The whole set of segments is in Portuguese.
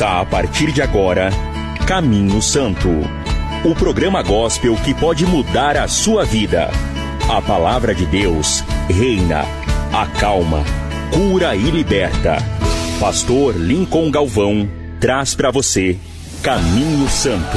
Ouça a partir de agora Caminho Santo, o programa gospel que pode mudar a sua vida. A palavra de Deus reina, acalma, cura e liberta. Pastor Lincoln Galvão traz para você Caminho Santo.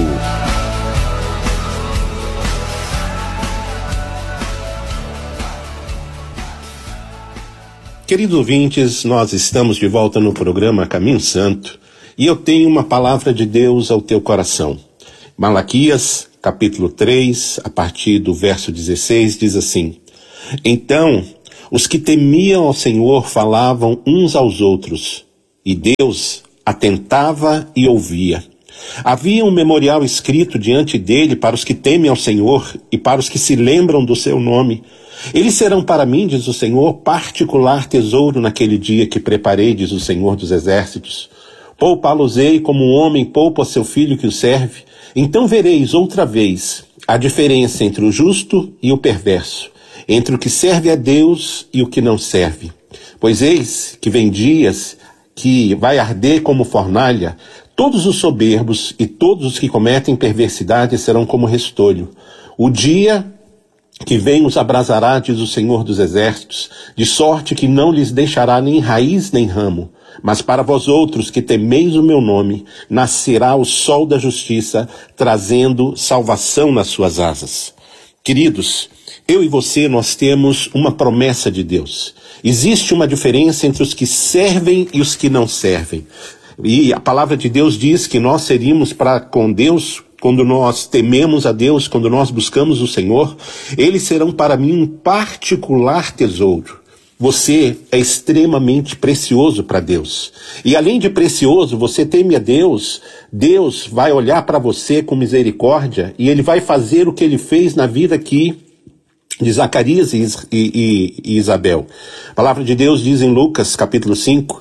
Queridos ouvintes, nós estamos de volta no programa Caminho Santo e eu tenho uma palavra de Deus ao teu coração. Malaquias, capítulo 3, a partir do verso 16, diz assim: Então, os que temiam ao Senhor falavam uns aos outros, e Deus atentava e ouvia. Havia um memorial escrito diante dele para os que temem ao Senhor e para os que se lembram do seu nome. Eles serão para mim, diz o Senhor, particular tesouro naquele dia que preparei, diz o Senhor dos Exércitos. Poupá-los-ei como um homem poupa seu filho que o serve. Então vereis outra vez a diferença entre o justo e o perverso, entre o que serve a Deus e o que não serve. Pois eis que vem dias que vai arder como fornalha, todos os soberbos e todos os que cometem perversidade serão como restolho. O dia que vem os abrasará, diz o Senhor dos Exércitos, de sorte que não lhes deixará nem raiz nem ramo. Mas para vós outros que temeis o meu nome, nascerá o sol da justiça, trazendo salvação nas suas asas. Queridos, eu e você, nós temos uma promessa de Deus. Existe uma diferença entre os que servem e os que não servem. E a palavra de Deus diz que nós seríamos para com Deus, quando nós tememos a Deus, quando nós buscamos o Senhor, eles serão para mim um particular tesouro. Você é extremamente precioso para Deus. E além de precioso, você teme a Deus, Deus vai olhar para você com misericórdia e Ele vai fazer o que Ele fez na vida aqui de Zacarias e Isabel. A palavra de Deus diz em Lucas capítulo 5,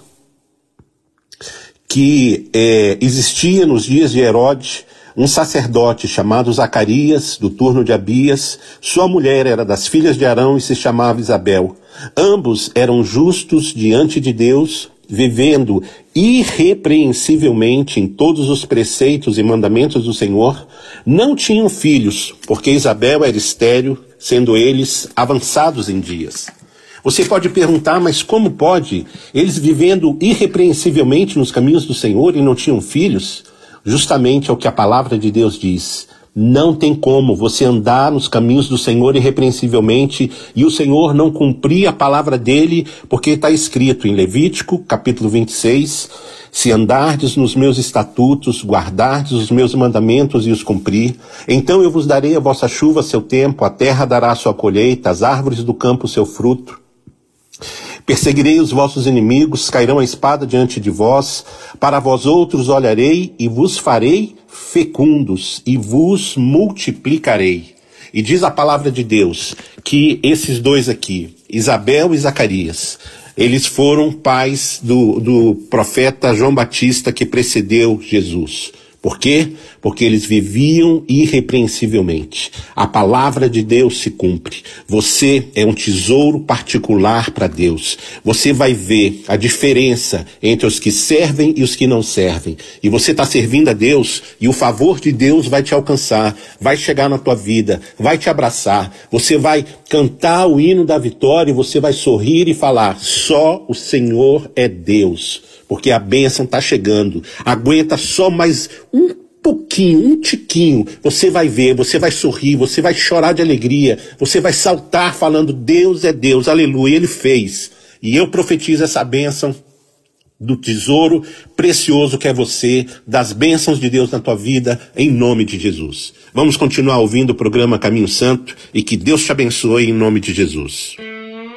que existia nos dias de Herodes um sacerdote chamado Zacarias, do turno de Abias. Sua mulher era das filhas de Arão e se chamava Isabel. Ambos eram justos diante de Deus, vivendo irrepreensivelmente em todos os preceitos e mandamentos do Senhor. Não tinham filhos, porque Isabel era estéril, sendo eles avançados em dias. Você pode perguntar, mas como pode? Eles vivendo irrepreensivelmente nos caminhos do Senhor e não tinham filhos? Justamente é o que a palavra de Deus diz. Não tem como você andar nos caminhos do Senhor irrepreensivelmente e o Senhor não cumprir a palavra dele, porque está escrito em Levítico, capítulo 26, se andardes nos meus estatutos, guardardes os meus mandamentos e os cumprir, então eu vos darei a vossa chuva a seu tempo, a terra dará a sua colheita, as árvores do campo o seu fruto. Perseguirei os vossos inimigos, cairão a espada diante de vós, para vós outros olharei e vos farei fecundos e vos multiplicarei. E diz a palavra de Deus que esses dois aqui, Isabel e Zacarias, eles foram pais do profeta João Batista que precedeu Jesus. Por quê? Porque eles viviam irrepreensivelmente. A palavra de Deus se cumpre. Você é um tesouro particular para Deus. Você vai ver a diferença entre os que servem e os que não servem. E você está servindo a Deus e o favor de Deus vai te alcançar, vai chegar na tua vida, vai te abraçar. Você vai cantar o hino da vitória e você vai sorrir e falar: só o Senhor é Deus. Porque a bênção está chegando. Aguenta só mais um pouquinho, um tiquinho. Você vai ver, você vai sorrir, você vai chorar de alegria. Você vai saltar falando: Deus é Deus, aleluia, Ele fez. E eu profetizo essa bênção do tesouro precioso que é você, das bênçãos de Deus na tua vida, em nome de Jesus. Vamos continuar ouvindo o programa Caminho Santo e que Deus te abençoe em nome de Jesus.